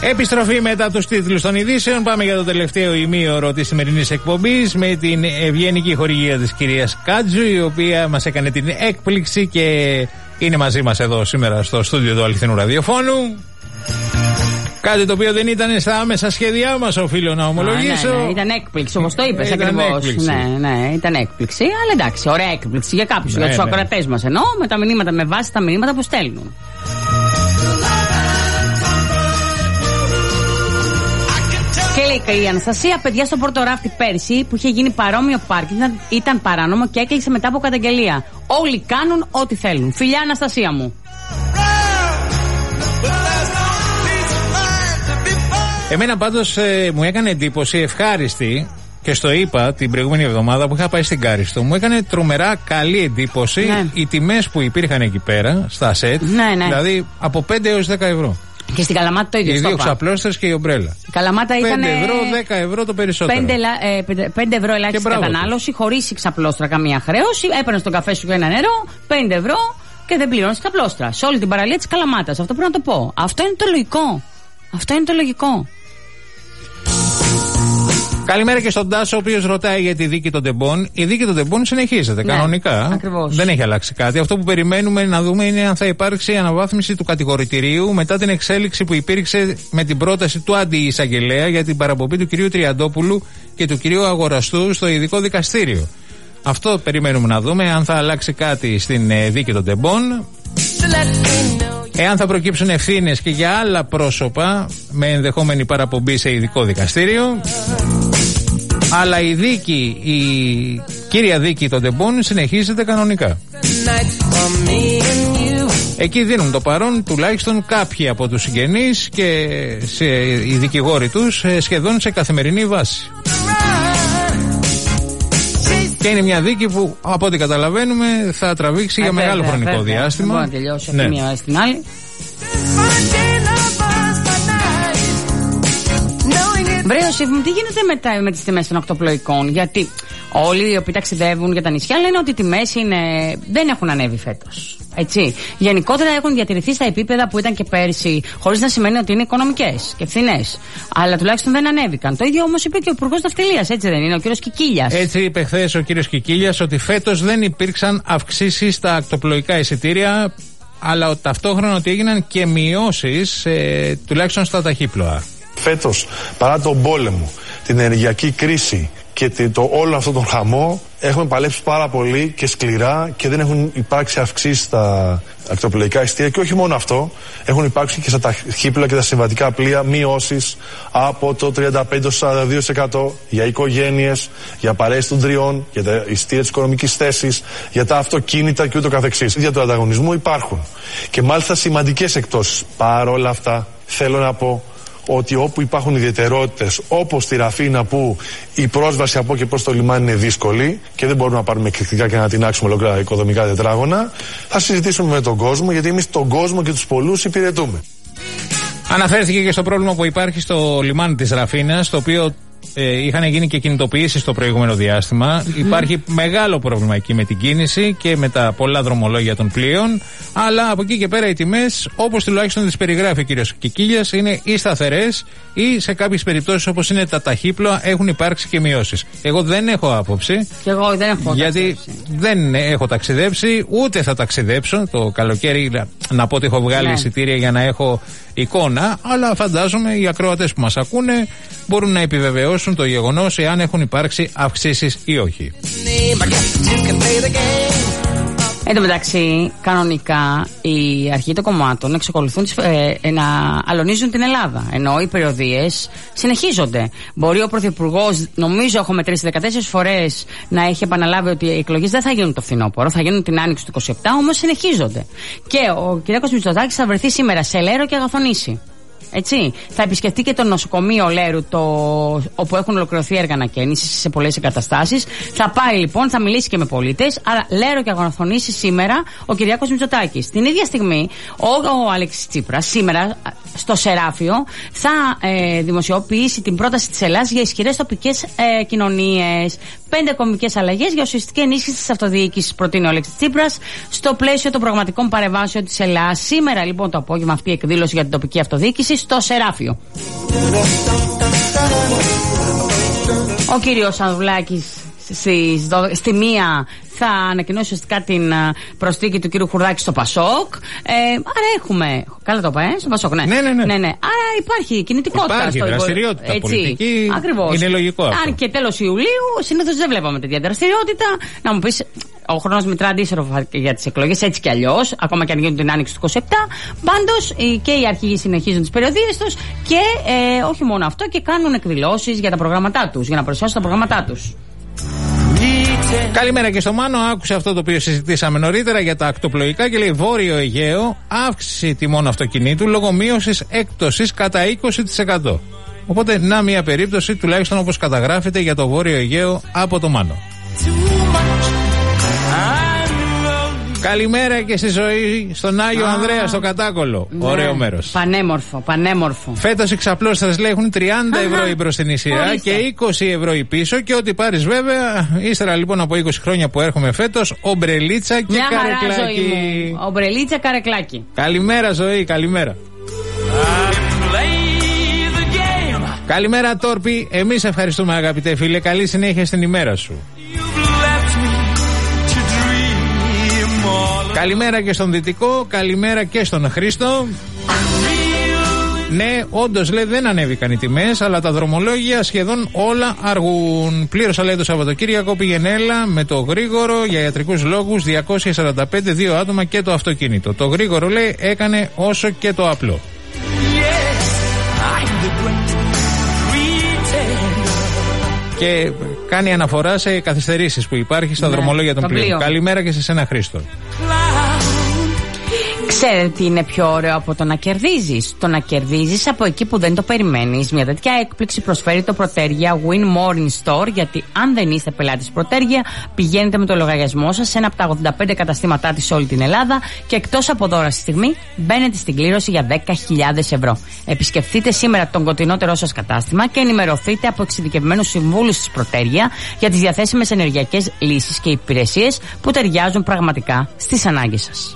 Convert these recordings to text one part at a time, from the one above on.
Επιστροφή μετά τους τίτλους των ειδήσεων. Πάμε για το τελευταίο ημίωρο της σημερινής εκπομπής με την ευγενική χορηγία της κυρίας Κάτζου, η οποία μας έκανε την έκπληξη και είναι μαζί μας εδώ σήμερα στο στούντιο του Αληθινού Ραδιοφώνου. Κάτι το οποίο δεν ήταν στα άμεσα σχέδιά μας, οφείλω να ομολογήσω. Ναι, ήταν έκπληξη, όπως το είπες ακριβώς. Ναι, ήταν έκπληξη. Αλλά εντάξει, ωραία έκπληξη για κάποιους, για τους ακροατές μας εννοώ, με τα μηνύματα, με βάση τα μηνύματα που στέλνουν. Και λέει η Αναστασία, παιδιά, στο Πορτοράφτη πέρσι που είχε γίνει παρόμοιο πάρκινγκ ήταν παράνομο και έκλεισε μετά από καταγγελία. Όλοι κάνουν ό,τι θέλουν. Φιλιά, Αναστασία μου. Εμένα πάντως μου έκανε εντύπωση ευχάριστη και στο είπα την προηγούμενη εβδομάδα που είχα πάει στην Κάριστο. Μου έκανε τρομερά καλή εντύπωση οι τιμές που υπήρχαν εκεί πέρα στα σετ. Ναι. Δηλαδή από 5 έως 10 ευρώ. Και στην Καλαμάτα το ίδιο. Οι δύο ξαπλώστρες και η ομπρέλα. Η Καλαμάτα 5 ήταν. 5 ευρώ, 10 ευρώ το περισσότερο. 5 ευρώ ελάχιστη κατανάλωση, χωρίς ξαπλώστρα καμία χρέωση. Έπαιρνε τον καφέ σου και ένα νερό, 5 ευρώ και δεν πληρώνεις ξαπλώστρα. Σε όλη την παραλία της Καλαμάτας. Αυτό πρέπει να το πω. Αυτό είναι το λογικό. Αυτό είναι το λογικό. Καλημέρα και στον Τάσο, ο οποίος ρωτάει για τη δίκη των τεμπών. Η δίκη των τεμπών συνεχίζεται κανονικά. Ακριβώς. Δεν έχει αλλάξει κάτι. Αυτό που περιμένουμε να δούμε είναι αν θα υπάρξει αναβάθμιση του κατηγορητηρίου μετά την εξέλιξη που υπήρξε με την πρόταση του αντιεισαγγελέα για την παραπομπή του κυρίου Τριαντόπουλου και του κυρίου Αγοραστού στο ειδικό δικαστήριο. Αυτό περιμένουμε να δούμε, αν θα αλλάξει κάτι στην δίκη των τεμπών. Εάν θα προκύψουν ευθύνες και για άλλα πρόσωπα με ενδεχόμενη παραπομπή σε ειδικό δικαστήριο. Αλλά η δίκη, η κύρια δίκη των τεμπών συνεχίζεται κανονικά. Εκεί δίνουν το παρόν τουλάχιστον κάποιοι από τους συγγενείς και οι δικηγόροι τους σχεδόν σε καθημερινή βάση. Και είναι μια δίκη που, από ό,τι καταλαβαίνουμε, θα τραβήξει για μεγάλο χρονικό διάστημα. Δεν μπορεί να τελειώσει από μία ώρα στην άλλη. Βρε, τι γίνεται με τις τιμές των ακτοπλοϊκών? Γιατί όλοι οι οποίοι ταξιδεύουν για τα νησιά λένε ότι οι τιμές δεν έχουν ανέβει φέτος. Έτσι. Γενικότερα έχουν διατηρηθεί στα επίπεδα που ήταν και πέρσι, χωρίς να σημαίνει ότι είναι οικονομικές και φθηνές. Αλλά τουλάχιστον δεν ανέβηκαν. Το ίδιο όμως είπε και ο Υπουργός Ναυτιλίας, έτσι δεν είναι, ο κύριος Κικίλιας? Έτσι είπε χθες ο κύριος Κικίλιας, ότι φέτος δεν υπήρξαν αυξήσεις στα ακτοπλοϊκά εισιτήρια, αλλά ταυτόχρονα ότι έγιναν και μειώσεις τουλάχιστον στα ταχύπλοα. Φέτος, παρά τον πόλεμο, την ενεργειακή κρίση και όλο αυτόν τον χαμό, έχουμε παλέψει πάρα πολύ και σκληρά και δεν έχουν υπάρξει αυξήσεις στα ακτοπλοϊκά εισιτήρια. Και όχι μόνο αυτό, έχουν υπάρξει και στα ταχύπλοα και τα συμβατικά πλοία μειώσεις από το 35-42% για οικογένειες, για παρέες των τριών, για τα εισιτήρια της οικονομικής θέσης, για τα αυτοκίνητα και ούτω καθεξής. Για του ανταγωνισμού υπάρχουν και μάλιστα σημαντικές εκπτώσεις. Παρ' όλα αυτά, θέλω να πω ότι όπου υπάρχουν ιδιαιτερότητες, όπως στη Ραφίνα που η πρόσβαση από και προς το λιμάνι είναι δύσκολη και δεν μπορούμε να πάρουμε εκρηκτικά και να τεινάξουμε ολόκληρα οικοδομικά τετράγωνα, θα συζητήσουμε με τον κόσμο, γιατί εμείς τον κόσμο και τους πολλούς υπηρετούμε. Αναφέρθηκε και στο πρόβλημα που υπάρχει στο λιμάνι της Ραφίνας, το οποίο είχαν γίνει και κινητοποιήσεις το προηγούμενο διάστημα. Υπάρχει μεγάλο πρόβλημα εκεί με την κίνηση και με τα πολλά δρομολόγια των πλοίων. Αλλά από εκεί και πέρα οι τιμές, όπως τουλάχιστον τις περιγράφει ο κ. Κικίλιας, είναι ή σταθερές ή σε κάποιες περιπτώσεις, όπως είναι τα ταχύπλοα, έχουν υπάρξει και μειώσεις. Εγώ δεν έχω άποψη. Και εγώ δεν έχω γιατί δεν έχω ταξιδέψει, ούτε θα ταξιδέψω το καλοκαίρι. Να πω ότι έχω βγάλει εισιτήρια για να έχω εικόνα, αλλά φαντάζομαι οι ακροατές που μας ακούνε μπορούν να επιβεβαιώσουν το γεγονός εάν έχουν υπάρξει αυξήσεις ή όχι. Εν τω μεταξύ, κανονικά οι αρχηγοί των κομμάτων εξακολουθούν να αλωνίζουν την Ελλάδα. Ενώ οι περιοδίες συνεχίζονται. Μπορεί ο Πρωθυπουργός, νομίζω έχω μετρήσει 14 φορές, να έχει επαναλάβει ότι οι εκλογές δεν θα γίνουν το φθινόπωρο, θα γίνουν την άνοιξη του 27, όμως συνεχίζονται. Και ο κ. Μητσοτάκης θα βρεθεί σήμερα σε Λέρο και Αγαθονήσι. Έτσι. Θα επισκεφτεί και το νοσοκομείο Λέρου, όπου έχουν ολοκληρωθεί έργα ανακαίνησης σε πολλές εγκαταστάσεις. Θα πάει λοιπόν, θα μιλήσει και με πολίτες. Άρα Λέρο και Αγαθονήσι σήμερα ο Κυριάκος Μητσοτάκης. Την ίδια στιγμή ο Αλέξης Τσίπρας σήμερα στο Σεράφιο θα δημοσιοποιήσει την πρόταση της Ελλάδας για ισχυρές τοπικές κοινωνίες. 5 κομβικές αλλαγές για ουσιαστική ενίσχυση της αυτοδιοίκησης προτείνει ο Αλέξης Τσίπρας στο πλαίσιο των πραγματικών παρεμβάσεων της Ελλάδας. Σήμερα λοιπόν το απόγευμα αυτή η εκδήλωση για την τοπική αυτοδιοίκηση στο Σεράφιο. Ο κύριος Ανδρουλάκης στη 1 θα ανακοινώσει ουσιαστικά την προσθήκη του κύριου Χουρδάκη στο Πασόκ. Άρα έχουμε. Καλά το είπα, στο Πασόκ, ναι. Ναι. Άρα υπάρχει κινητικότητα. Υπάρχει δραστηριότητα πολιτική. Ακριβώς. Είναι λογικό αυτό. Αν και τέλος Ιουλίου συνήθως δεν βλέπαμε τέτοια δραστηριότητα. Να μου πεις, ο χρόνος μετρά αντίστροφα για τις εκλογές, έτσι κι αλλιώς, ακόμα και αν γίνουν την άνοιξη του 27. Πάντως και οι αρχηγοί συνεχίζουν τις περιοδίες τους και όχι μόνο αυτό, και κάνουν εκδηλώσεις για τα προγράμματά τους, για να παρουσιάσουν τα προγράμματά τους. Καλημέρα και στο Μάνο. Άκουσε αυτό το οποίο συζητήσαμε νωρίτερα για τα ακτοπλοϊκά και λέει: Βόρειο Αιγαίο, αύξηση τιμών αυτοκινήτου λόγω μείωσης έκπτωσης κατά 20%. Οπότε, να μια περίπτωση, τουλάχιστον όπως καταγράφεται για το Βόρειο Αιγαίο από το Μάνο. Καλημέρα και στη ζωή στον Άγιο Ανδρέα στο Κατάκολο. Ναι. Ωραίο μέρος. Πανέμορφο. Φέτος οι ξαπλώστερες λέει έχουν 30 ευρώ η μπροστινή σειρά και 20 ευρώ η πίσω. Και ό,τι πάρεις βέβαια. Ύστερα λοιπόν από 20 χρόνια που έρχομαι φέτος, ομπρελίτσα και καρεκλάκι. Ομπρελίτσα, καρεκλάκι. Καλημέρα ζωή, καλημέρα. Καλημέρα Τόρπι. Εμείς ευχαριστούμε αγαπητέ φίλε. Καλή συνέχεια στην ημέρα σου. Καλημέρα και στον Δυτικό, καλημέρα και στον Χρήστο. Ναι, όντως λέει δεν ανέβηκαν οι τιμές, αλλά τα δρομολόγια σχεδόν όλα αργούν. Πλήρωσα λέει το Σαββατοκύριακο, πήγαινε έλα με το γρήγορο για ιατρικούς λόγους 245 2 άτομα και το αυτοκίνητο. Το γρήγορο λέει έκανε όσο και το απλό. Και κάνει αναφορά σε καθυστερήσεις που υπάρχει στα δρομολόγια των πλοίων. Καλημέρα και σε σένα Χρήστο. Ξέρετε τι είναι πιο ωραίο από το να κερδίζεις? Το να κερδίζεις από εκεί που δεν το περιμένεις. Μια τέτοια έκπληξη προσφέρει το Πρωτέργια Win More in Store, γιατί αν δεν είστε πελάτης Πρωτέργια, πηγαίνετε με το λογαριασμό σας σε ένα από τα 85 καταστήματά της σε όλη την Ελλάδα και εκτός από δώρα στη στιγμή μπαίνετε στην κλήρωση για 10.000 ευρώ. Επισκεφτείτε σήμερα τον κοντινότερό σας κατάστημα και ενημερωθείτε από εξειδικευμένους συμβούλους της Πρωτέργια για τις διαθέσιμες ενεργειακές λύσεις και υπηρεσίες που ταιριάζουν πραγματικά στις ανάγκες σας.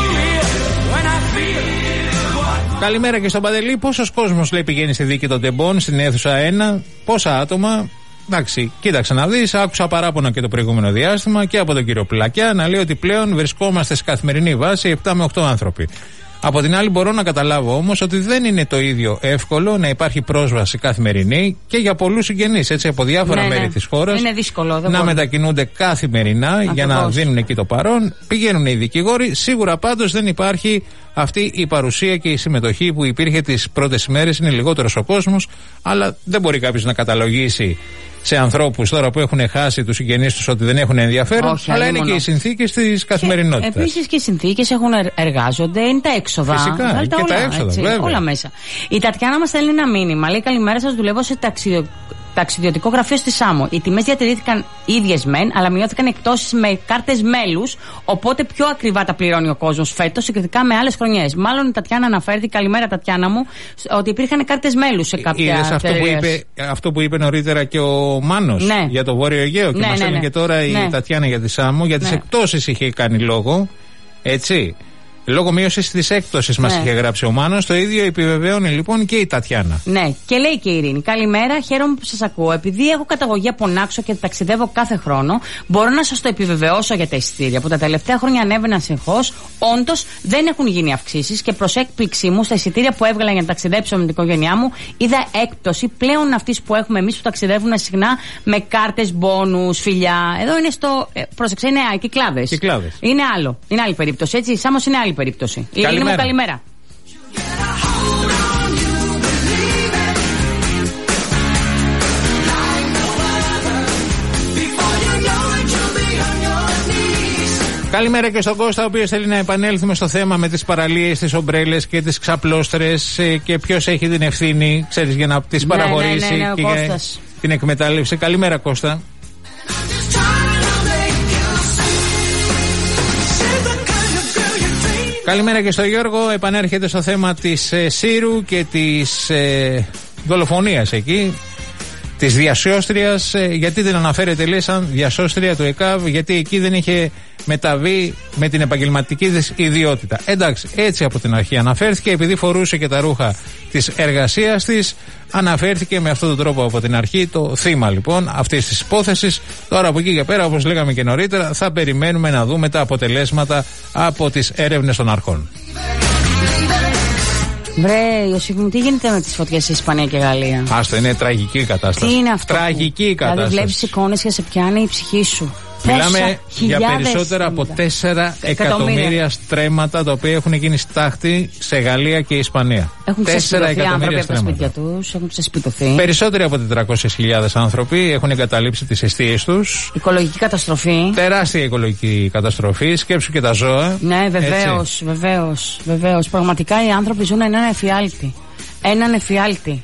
Καλημέρα και στον Παντελή. Πόσος κόσμος λέει πηγαίνει στη δίκη των τεμπών στην αίθουσα 1, πόσα άτομα? Εντάξει, κοίταξε να δεις. Άκουσα παράπονα και το προηγούμενο διάστημα και από τον κύριο Πλακιά να λέει ότι πλέον βρισκόμαστε σε καθημερινή βάση 7 με 8 άνθρωποι. Από την άλλη, μπορώ να καταλάβω όμως ότι δεν είναι το ίδιο εύκολο να υπάρχει πρόσβαση καθημερινή και για πολλούς συγγενείς έτσι από διάφορα μέρη της χώρας. Είναι δύσκολο, να μετακινούνται καθημερινά για να δίνουν εκεί το παρόν. Πηγαίνουν οι δικηγόροι. Σίγουρα πάντως δεν υπάρχει αυτή η παρουσία και η συμμετοχή που υπήρχε τις πρώτες ημέρες. Είναι λιγότερος ο κόσμος, αλλά δεν μπορεί κάποιος να καταλογίσει σε ανθρώπους τώρα που έχουν χάσει τους συγγενείς τους ότι δεν έχουν ενδιαφέρον. Όχι, αλλά είναι και οι συνθήκες της καθημερινότητας. Επίσης και οι συνθήκες εργάζονται, είναι τα έξοδα. Φυσικά, και όλα, τα έξοδα, έτσι, βέβαια. Όλα μέσα. Η Τατιάνα μας στέλνει ένα μήνυμα. Λέει: καλημέρα σας, δουλεύω σε ταξιδιωτικό γραφείο στη Σάμο. Οι τιμές διατηρήθηκαν ίδιες μεν, αλλά μειώθηκαν εκτόσεις με κάρτες μέλους. Οπότε πιο ακριβά τα πληρώνει ο κόσμος φέτος, συγκριτικά με άλλες χρονιές. Μάλλον η Τατιάνα αναφέρθηκε, καλημέρα Τατιάνα μου, ότι υπήρχαν κάρτες μέλους σε κάποια αυτό που είπε νωρίτερα και ο Μάνος για το Βόρειο Αιγαίο. Και μας έλεγε και τώρα η Τατιάνα για τη Σάμο. Για τις εκτόσεις είχε κάνει λόγο. Έτσι. Λόγω μείωσης της έκπτωσης μας είχε γράψει ο Μάνος. Το ίδιο επιβεβαίωνε λοιπόν και η Τατιάνα. Ναι, και λέει και η Ειρήνη: καλημέρα, χαίρομαι που σας ακούω. Επειδή έχω καταγωγή από Νάξο και ταξιδεύω κάθε χρόνο, μπορώ να σας το επιβεβαιώσω για τα εισιτήρια που τα τελευταία χρόνια ανέβαιναν συνεχώς. Όντως δεν έχουν γίνει αυξήσεις και προς έκπληξή μου, στα εισιτήρια που έβγαλα για να ταξιδέψω με την οικογένειά μου, είδα έκπτωση πλέον αυτής που έχουμε εμείς που ταξιδεύουν συχνά με κάρτες, μπόνους, φιλιά. Εδώ είναι στο. Πρόσεξε, είναι κυκλάδες. Είναι άλλο. Είναι άλλη περίπτωση, έτσι. Σάμος είναι άλλη περίπτωση. Καλημέρα. Καλημέρα. Καλημέρα και στον Κώστα, ο οποίος θέλει να επανέλθουμε στο θέμα με τις παραλίες, τις ομπρέλες και τις ξαπλώστρες και ποιος έχει την ευθύνη, ξέρεις, για να τις παραχωρήσει και για την εκμετάλλευση. Καλημέρα Κώστα. Καλημέρα και στο Γιώργο. Επανέρχεται στο θέμα της Σύρου και της δολοφονίας εκεί, της διασώστριας. Γιατί δεν αναφέρεται, λέει, σαν διασώστρια του ΕΚΑΒ? Γιατί εκεί δεν είχε μεταβεί με την επαγγελματική της ιδιότητα. Εντάξει, έτσι από την αρχή αναφέρθηκε, επειδή φορούσε και τα ρούχα της εργασίας της, αναφέρθηκε με αυτόν τον τρόπο από την αρχή το θύμα λοιπόν αυτής της υπόθεσης. Τώρα από εκεί και πέρα, όπως λέγαμε και νωρίτερα, θα περιμένουμε να δούμε τα αποτελέσματα από τις έρευνες των αρχών. Βρε, Ιωσήφ, τι γίνεται με τις φωτιές στη Ισπανία και Γαλλία? Άστο, είναι τραγική κατάσταση. Τι είναι αυτό? Τραγική κατάσταση. Δηλαδή, βλέπεις εικόνες και σε πιάνει η ψυχή σου. Μιλάμε για περισσότερα από 4 εκατομμύρια στρέμματα τα οποία έχουν γίνει στάχτη σε Γαλλία και Ισπανία. Έχουν ξεσπιτωθεί άνθρωποι από τα σπίτια τους, έχουν ξεσπιτωθεί. Περισσότεροι από 400.000 άνθρωποι έχουν εγκαταλείψει τις εστίες τους. Οικολογική καταστροφή. Τεράστια οικολογική καταστροφή. Σκέψου και τα ζώα. Ναι, βεβαίως. Πραγματικά οι άνθρωποι ζουν έναν εφιάλτη.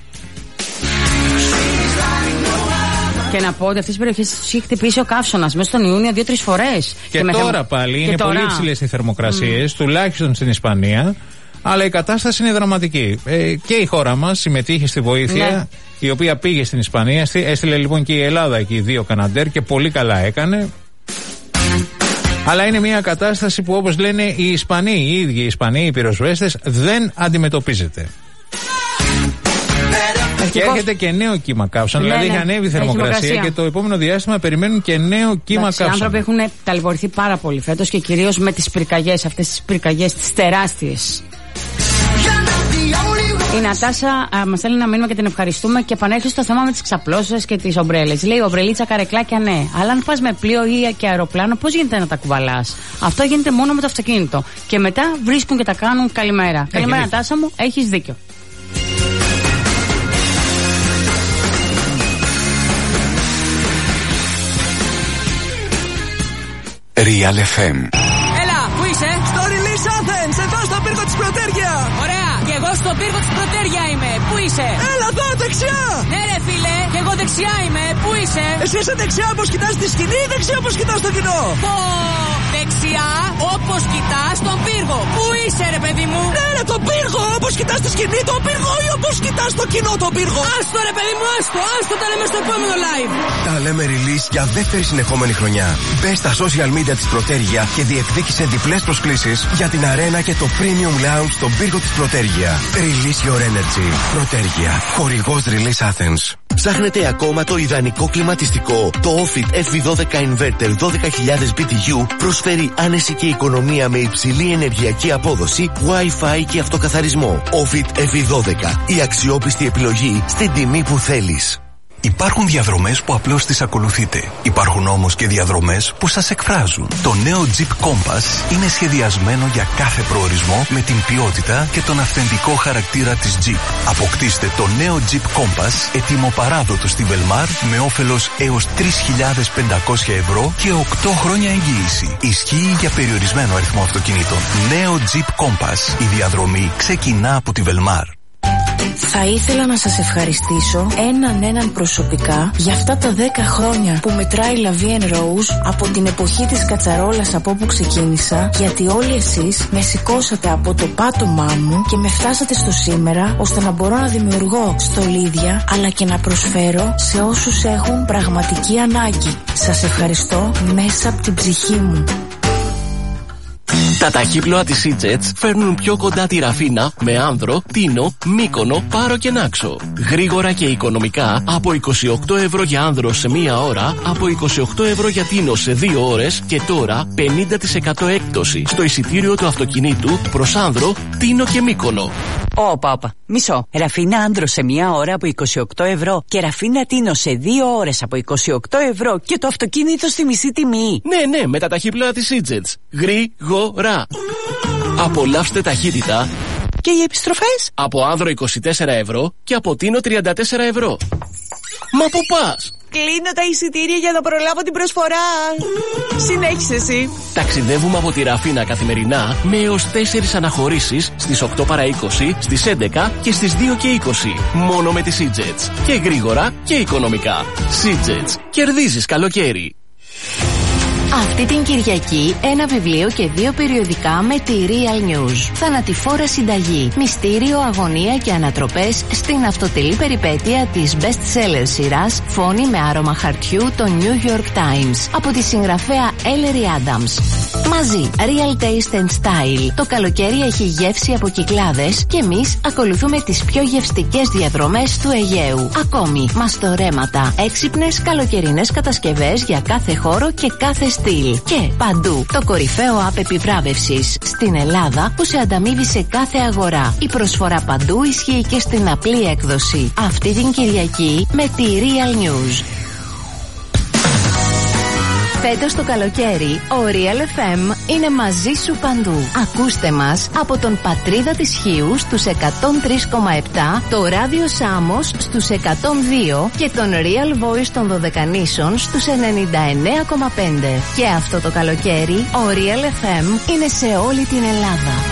Και να πω ότι αυτές τις περιοχές τους έχει χτυπήσει ο καύσωνας μέσα στον Ιούνιο 2-3 φορές. Και τώρα πάλι είναι πολύ υψηλές οι θερμοκρασίες, τουλάχιστον στην Ισπανία. Αλλά η κατάσταση είναι δραματική. Και η χώρα μας συμμετείχε στη βοήθεια, ναι, η οποία πήγε στην Ισπανία. Έστειλε λοιπόν και η Ελλάδα εκεί 2 Καναντέρ και πολύ καλά έκανε. Αλλά είναι μια κατάσταση που, όπως λένε οι Ισπανοί, οι ίδιοι οι Ισπανοί, οι πυροσβέστες, δεν αντιμετωπίζεται. Και έρχεται και νέο κύμα καύσων. Δηλαδή έχει ανέβει η θερμοκρασία και το επόμενο διάστημα περιμένουν και νέο κύμα καύσων. Οι άνθρωποι έχουν ταλαιπωρηθεί πάρα πολύ φέτος και κυρίως με τις πυρκαγιές, αυτές τις πυρκαγιές τις τεράστιες. Η Νατάσα μας θέλει να μείνουμε και την ευχαριστούμε και επανέρχεται στο θέμα με τις ξαπλώσεις και τις ομπρέλες. Λέει ομπρελίτσα, καρεκλάκια, ναι. Αλλά αν πας με πλοίο ή και αεροπλάνο, πώς γίνεται να τα κουβαλάς? Αυτό γίνεται μόνο με το αυτοκίνητο. Και μετά βρίσκουν και τα κάνουν καλημέρα. Καλημέρα, Νατάσα μου, έχεις δίκιο. Real FM. Έλα, πού είσαι? Στο Release Athens, εδώ στο πύργο της Πρωτέρια. Ωραία, και εγώ στο πύργο της Πρωτέρια είμαι. Πού είσαι? Έλα εδώ, δεξιά. Ναι ρε φίλε, και εγώ δεξιά είμαι. Πού είσαι? Εσύ είσαι δεξιά όπως κοιτάς τη σκηνή ή δεξιά όπως κοιτάς το κοινό? Πω, δεξιά όπως κοιτάς τον πύργο. Πού είσαι ρε παιδί μου? Ναι ρε, τον πύργο, όπως κοιτάς τη σκηνή τον πύργο ή όπως κοιτάς το κοινό τον πύργο? Άστο ρε παιδί μου, άστο, τα λέμε στο επόμενο live. Τα λέμε Release για δεύτερη συνεχόμενη χρονιά. Μπες στα social media της Πρωτέρια και διεκδίκησε διπλές προσκλήσεις για την αρένα και το Premium Lounge στον πύργο της Πρωτέρια. Release your energy. Πρωτέρια. Χορηγός Release Athens. Ψάχνετε ακόμα το ιδανικό κλιματιστικό? Το Ofit FV12 Inverter 12.000 BTU προσφέρει άνεση και οικονομία με υψηλή ενεργειακή απόδοση, Wi-Fi και αυτοκαθαρισμό. Ofit FV12. Η αξιόπιστη επιλογή στην τιμή που θέλεις. Υπάρχουν διαδρομές που απλώς τις ακολουθείτε. Υπάρχουν όμως και διαδρομές που σας εκφράζουν. Το νέο Jeep Compass είναι σχεδιασμένο για κάθε προορισμό με την ποιότητα και τον αυθεντικό χαρακτήρα της Jeep. Αποκτήστε το νέο Jeep Compass έτοιμο παράδοτο στη Velmar με όφελος έως 3.500 ευρώ και 8 χρόνια εγγύηση. Ισχύει για περιορισμένο αριθμό αυτοκινήτων. Νέο Jeep Compass. Η διαδρομή ξεκινά από τη Velmar. Θα ήθελα να σας ευχαριστήσω έναν προσωπικά για αυτά τα 10 χρόνια που μετράει La Vie en Rose από την εποχή της κατσαρόλας από όπου ξεκίνησα, γιατί όλοι εσείς με σηκώσατε από το πάτωμά μου και με φτάσατε στο σήμερα ώστε να μπορώ να δημιουργώ στολίδια αλλά και να προσφέρω σε όσους έχουν πραγματική ανάγκη. Σας ευχαριστώ μέσα από την ψυχή μου. Τα ταχύπλοα της Seajets φέρνουν πιο κοντά τη Ραφίνα με Άνδρο, Τίνο, Μύκονο, Πάρο και Νάξο. Γρήγορα και οικονομικά από 28 ευρώ για Άνδρο σε μία ώρα, από 28 ευρώ για Τίνο σε 2 ώρες και τώρα 50% έκπτωση στο εισιτήριο του αυτοκινήτου προς Άνδρο, Τίνο και Μύκονο. Όπα, μισό. Ραφίνα Άνδρο σε μία ώρα από 28 ευρώ και Ραφίνα Τίνο σε 2 ώρες από 28 ευρώ και το αυτοκίνητο στη μισή τιμή. Ναι, με τα ταχύπλοα της Seajets. Γρήγορα. Απολαύστε ταχύτητα. Και οι επιστροφές? Από Άνδρο 24 ευρώ και από Τίνο 34 ευρώ. Μα πού πας? Κλείνω τα εισιτήρια για να προλάβω την προσφορά. Συνέχισε εσύ. Ταξιδεύουμε από τη Ραφίνα καθημερινά με έως 4 αναχωρήσεις στις 8 παρά 20, στις 11 και στις 2 και 20. Μόνο με τη Seajets. Και γρήγορα και οικονομικά. Seajets. Κερδίζεις καλοκαίρι. Αυτή την Κυριακή ένα βιβλίο και 2 περιοδικά με τη Real News. Θανατηφόρα συνταγή, μυστήριο, αγωνία και ανατροπές στην αυτοτελή περιπέτεια της best-seller σειράς Φόνη με άρωμα χαρτιού το New York Times από τη συγγραφέα Ellery Adams. Μαζί, Real Taste and Style. Το καλοκαίρι έχει γεύση από Κυκλάδες και εμείς ακολουθούμε τις πιο γευστικές διαδρομές του Αιγαίου. Ακόμη, μαστορέματα, έξυπνες καλοκαιρινές κατασκευές για κάθε χώρο και κάθε στυλ. Και παντού, το κορυφαίο app επιβράβευσης στην Ελλάδα που σε ανταμείβει σε κάθε αγορά. Η προσφορά παντού ισχύει και στην απλή έκδοση. Αυτή την Κυριακή με τη Real News. Φέτος το καλοκαίρι, ο Real FM είναι μαζί σου παντού. Ακούστε μας από τον Πατρίδα της Χίου στους 103,7, το Ράδιο Σάμος στους 102 και τον Real Voice των Δωδεκανήσων στους 99,5. Και αυτό το καλοκαίρι, ο Real FM είναι σε όλη την Ελλάδα.